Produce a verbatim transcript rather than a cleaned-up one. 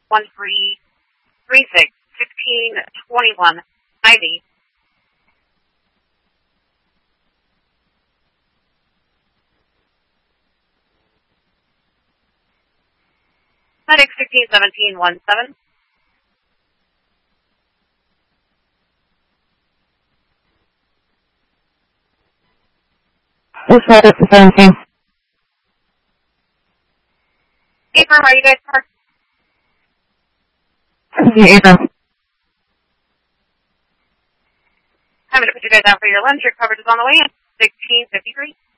one three three six fifteen twenty one ninety. Medic sixteen seventeen one seven. This medic seventeen. April, are you guys parked? Yeah, April. I'm going to put you guys out for your lunch. Your coverage is on the way in. sixteen fifty-three.